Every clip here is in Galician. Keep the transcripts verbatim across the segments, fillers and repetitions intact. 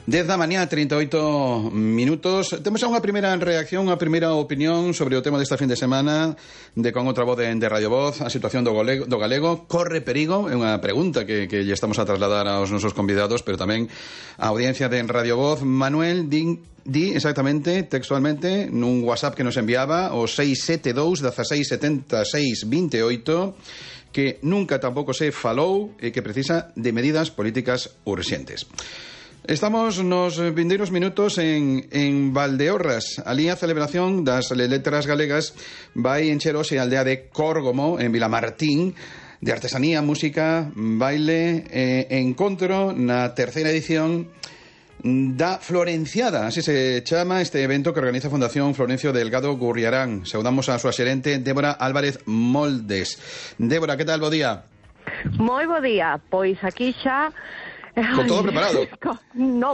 dez da mañá, trinta e oito minutos. Temos unha primeira reacción, unha primeira opinión sobre o tema desta fin de semana de Con outra voz de, de Radio Voz, a situación do galego, do galego. Corre perigo? É unha pregunta que, que lle estamos a trasladar aos nosos convidados, pero tamén a audiencia de Radio Voz. Manuel, din, di exactamente, textualmente, nun WhatsApp que nos enviaba o seis sete dous, dezasseis setenta e seis vinte e oito, que nunca tampouco se falou e que precisa de medidas políticas urxentes. Estamos nos vindeiros minutos en, en Valdeorras. Alí a celebración das letras galegas vai encher hoxe a aldea de Córgomo, en Vilamartín, de artesanía, música, baile e encontro na terceira edición da Florenciada, así se chama este evento que organiza a Fundación Florencio Delgado Gurriarán. Saudamos a súa xerente Débora Álvarez Moldes. Débora, que tal, bo día? Moi bo día, pois aquí xa con todo preparado. Non.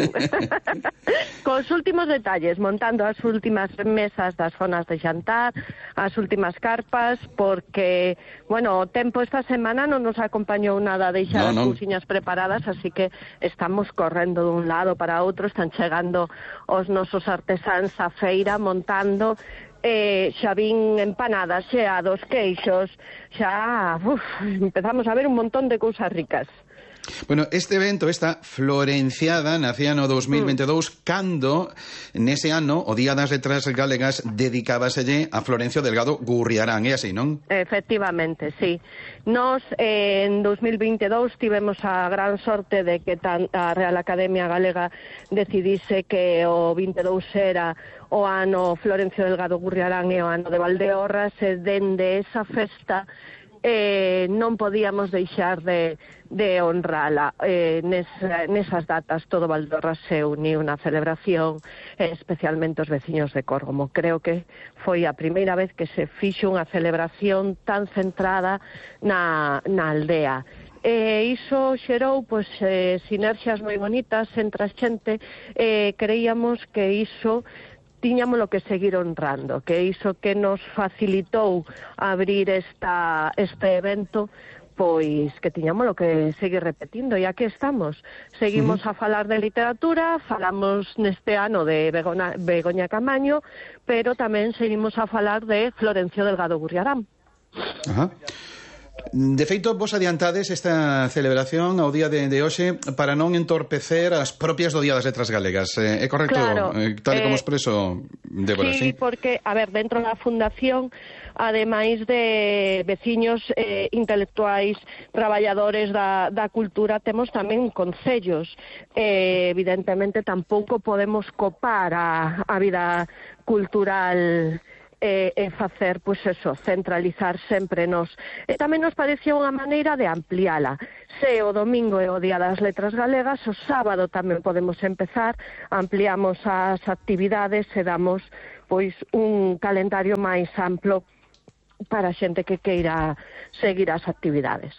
Cos últimos detalles, montando as últimas mesas das zonas de xantar, as últimas carpas, porque, bueno, o tempo esta semana non nos acompañou nada a deixar no, as no. cousiñas preparadas, así que estamos correndo dun lado para outro, están chegando os nosos artesáns á feira, montando eh, xa vin empanadas, xeados, queixos, xa uf, empezamos a ver un montón de cousas ricas. Bueno, este evento, esta Florenciada, nacía no dos mil veintidous, mm. cando, nese ano, o Día das Letras Galegas dedicábaselle a Florencio Delgado Gurriarán, é así, non? Efectivamente, sí. Nos, eh, en dos mil veintidous, tivemos a gran sorte de que tan, a Real Academia Galega decidise que o veintidous era o ano Florencio Delgado Gurriarán e o ano de Valdeorras, e dende esa festa Eh, non podíamos deixar de, de honrala. Eh, nes, nesas datas todo Valdeorras se uniu na celebración, eh, especialmente os veciños de Córgomo. Creo que foi a primeira vez que se fixo unha celebración tan centrada na, na aldea. E iso xerou pois, eh, sinerxias moi bonitas entre a xente. Eh, creíamos que iso tiñamos lo que seguir honrando, que iso que nos facilitou abrir esta, este evento, pois que tiñamos lo que seguir repetindo, e aquí estamos. Seguimos uh-huh. a falar de literatura, falamos neste ano de Begoña, Begoña Camaño, pero tamén seguimos a falar de Florencio Delgado Gurriarán. Ajá. De feito, vos adiantades esta celebración ao día de, de hoxe para non entorpecer as propias do Día das Letras Galegas. Eh, é correcto? Claro, eh, tal e como eh, expreso, Débora, sí? Sí, porque, a ver, dentro da Fundación, ademais de veciños eh, intelectuais, traballadores da, da cultura, temos tamén concellos. Eh, evidentemente, tampouco podemos copar a, a vida cultural e, e facer, pois eso, centralizar sempre nos. E tamén nos parecía unha maneira de ampliala. Se o domingo é o Día das Letras Galegas, o sábado tamén podemos empezar, ampliamos as actividades e damos, pois, un calendario máis amplo para a xente que queira seguir as actividades.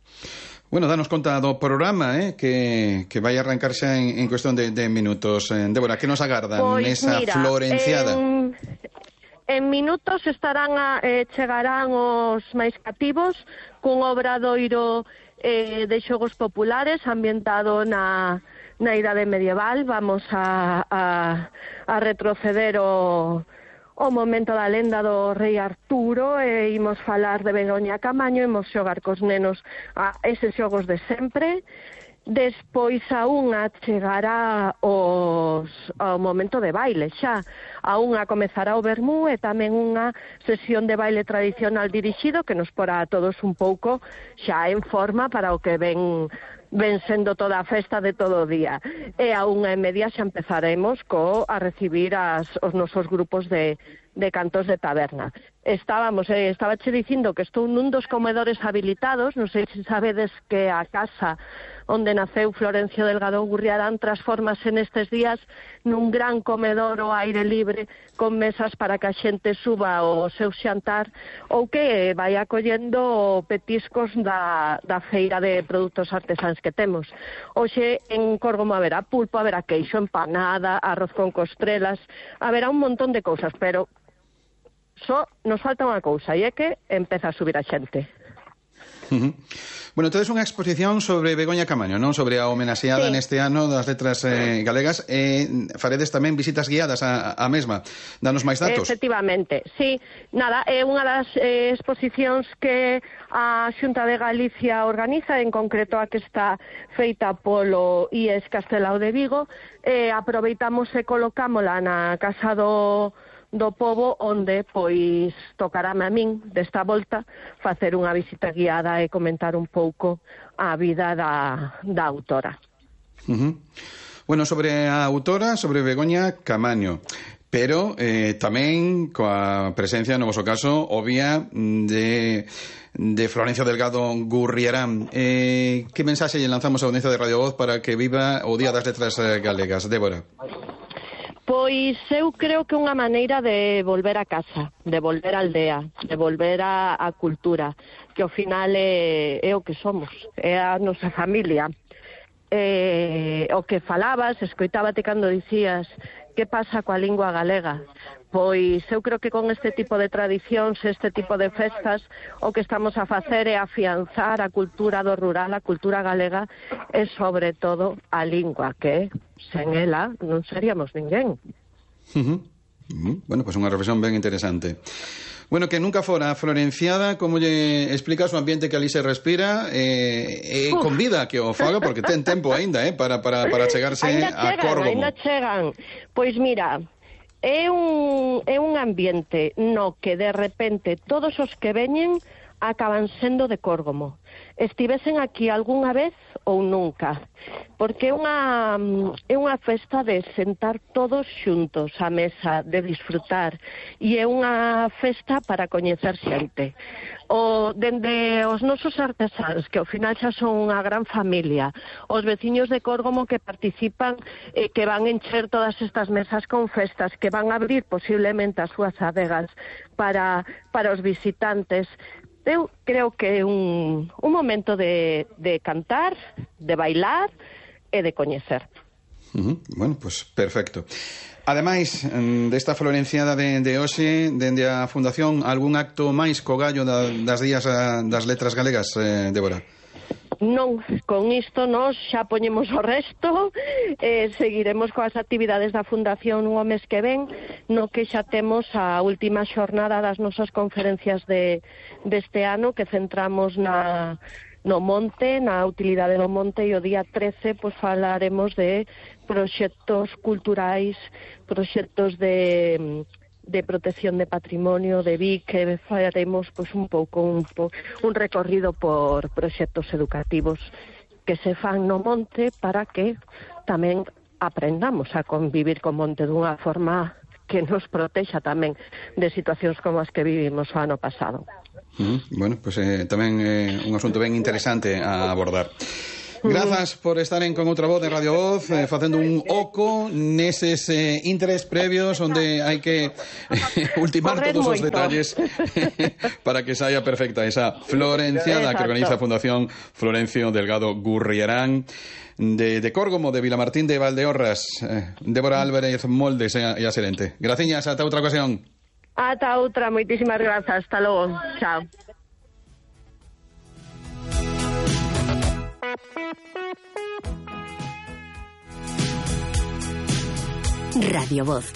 Bueno, danos conta do programa, eh, que, que vai arrancarse en, en cuestión de, de minutos. Eh, Débora, que nos agardan pois, nesa mira, Florenciada? En... En minutos estarán a, eh, chegarán os máis cativos cun obradoiro eh, de xogos populares ambientado na, na idade medieval. Vamos a, a, a retroceder o, o momento da lenda do rei Arturo e imos falar de Begoña Camaño, imos xogar cos nenos a eses xogos de sempre. Despois a unha chegará os, ao momento de baile xa. A unha comezará o vermú e tamén unha sesión de baile tradicional dirixido que nos porá a todos un pouco xa en forma para o que ven, ven sendo toda a festa de todo o día. E a unha e media xa empezaremos co, a recibir as, os nosos grupos de, de cantos de taberna. Estábamos, eh, estaba che dicindo que estou nun dos comedores habilitados, non sei se sabedes que a casa onde naceu Florencio Delgado Gurriarán transformase nestes días nun gran comedor ao aire libre con mesas para que a xente suba o seu xantar ou que vai acollendo petiscos da, da feira de produtos artesáns que temos. Hoxe en Córgomo haberá pulpo, haberá queixo, empanada, arroz con costrelas, haberá un montón de cousas, pero só nos falta unha cousa, e é que empeza a subir a xente. Uh-huh. Bueno, entonces unha exposición sobre Begoña Camaño, non? Sobre a homenaxeada sí. neste ano das letras eh, galegas. Eh, faredes tamén visitas guiadas á, á mesma. Danos máis datos. Efectivamente, sí. Nada, é unha das eh, exposicións que a Xunta de Galicia organiza, en concreto a que está feita polo I E S Castelao de Vigo. Eh, aproveitamos e colocámola na Casa do... do Pobo, onde, pois, tocarame a min, desta volta, facer unha visita guiada e comentar un pouco a vida da, da autora. Uh-huh. Bueno, sobre a autora, sobre Begoña Camaño, pero eh, tamén coa presencia, no voso caso, obvia, de, de Florencio Delgado Gurriarán. Eh, que mensaxe lle lanzamos a audiencia de Radio Voz para que viva o Día das Letras Galegas? Débora. Pois eu creo que unha maneira de volver a casa, de volver á aldea, de volver a, a cultura, que ao final é, é o que somos, é a nosa familia. Eh, o que falabas, escoitábate cando dicías que pasa coa lingua galega. Pois eu creo que con este tipo de tradicións, este tipo de festas, o que estamos a facer é afianzar a cultura do rural, a cultura galega, e sobre todo a lingua, que sen ela non seríamos ninguén. Uh-huh. Uh-huh. Bueno, pois pues unha reflexión ben interesante. Bueno, que nunca fora Florenciada, como lle explicas o ambiente que ali se respira, e eh, eh, convida a que o faga, porque ten tempo aínda, eh, para, para, para chegarse ainda a chegan, Córgomo. Ainda chegan. Pois mira, é un, é un ambiente no que de repente todos os que veñen acaban sendo de Córgomo. Estivesen aquí algunha vez ou nunca, porque é unha, é unha festa de sentar todos xuntos á mesa, de disfrutar, e é unha festa para coñecer xente. O, dende os nosos artesáns, que ao final xa son unha gran familia, os veciños de Córgomo que participan, eh, que van encher todas estas mesas con festas, que van a abrir posiblemente as súas adegas para, para os visitantes. Eu creo que é un, un momento de, de cantar, de bailar e de coñecer. Uh-huh. Bueno, pois pues, perfecto. Ademais desta florenciada de, de hoxe, dende a Fundación, algún acto máis co gallo da, das días a, das letras galegas, eh, Débora? Non, con isto nos xa poñemos o resto, eh, seguiremos coas actividades da Fundación o mes que ven, no que xa temos a última xornada das nosas conferencias de deste ano, que centramos na no monte, na utilidade do monte, e o día trece pois falaremos de proxectos culturais, proxectos de de protección de patrimonio, de V I C, que faremos pois, un pouco un, un recorrido por proxectos educativos que se fan no monte para que tamén aprendamos a convivir co monte dunha forma que nos protexa tamén de situacións como as que vivimos o ano pasado. Mm, bueno, pois pues, eh, tamén é eh, un asunto ben interesante a abordar. Grazas por estar en Con Outra Voz de Radio Voz, eh, facendo un oco neses eh, interés previos onde hai que eh, ultimar Correr todos moito. Os detalles para que saia perfecta esa florenciada que organiza a Fundación Florencio Delgado Gurriarán de, de Córgomo, de Vilamartín de Valdeorras. eh, Débora Álvarez Moldes e a, a xerente. Graciñas, ata outra ocasión. Ata outra, moitísimas grazas, hasta logo, chao. Radio Voz.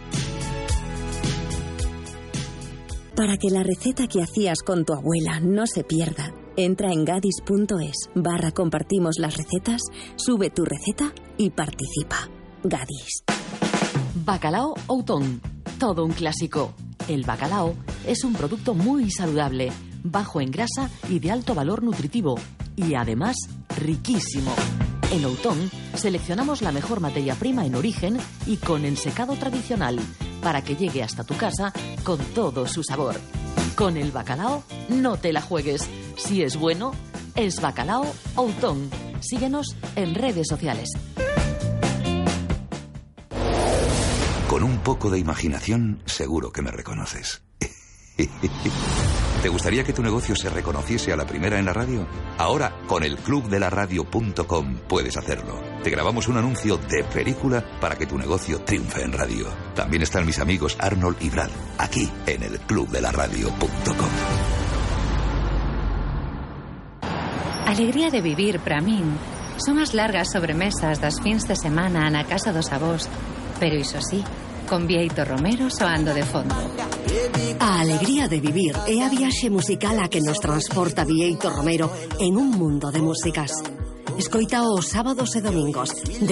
Para que la receta que hacías con tu abuela no se pierda, entra en gadis.es barra compartimos las recetas, sube tu receta y participa. Gadis. Bacalao Outón, todo un clásico. El bacalao es un producto muy saludable, bajo en grasa y de alto valor nutritivo, y además riquísimo. En Outón seleccionamos la mejor materia prima en origen y con ensecado tradicional para que llegue hasta tu casa con todo su sabor. Con el bacalao no te la juegues. Si es bueno, es Bacalao Outón. Síguenos en redes sociales. Con un poco de imaginación, seguro que me reconoces. ¿Te gustaría que tu negocio se reconociese a la primera en la radio? Ahora, con el club de la radio punto com puedes hacerlo. Te grabamos un anuncio de película para que tu negocio triunfe en radio. También están mis amigos Arnold y Brad, aquí en el club de la radio punto com. alegría de vivir para min son as largas sobremesas das fins de semana na casa dos avós, pero iso sí, con Bieito Romero soando de fondo. A alegría de vivir é a viaxe musical a que nos transporta Bieito Romero en un mundo de músicas. Escoita os sábados e domingos de